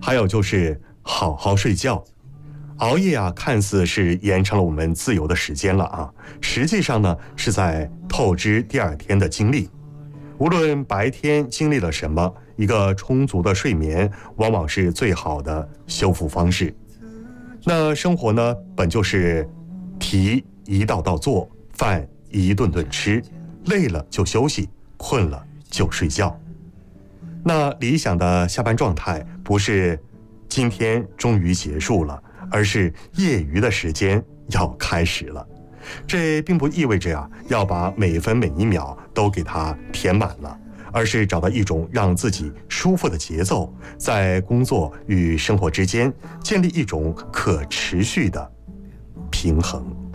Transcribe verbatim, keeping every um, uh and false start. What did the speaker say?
还有就是好好睡觉。熬夜啊，看似是延长了我们自由的时间了啊，实际上呢，是在透支第二天的精力。无论白天经历了什么，一个充足的睡眠往往是最好的修复方式。那生活呢，本就是题一道道做，饭一顿顿吃，累了就休息，困了就睡觉。那理想的下班状态不是今天终于结束了，而是业余的时间要开始了。这并不意味着啊要把每分每一秒都给它填满了，而是找到一种让自己舒服的节奏，在工作与生活之间建立一种可持续的平衡。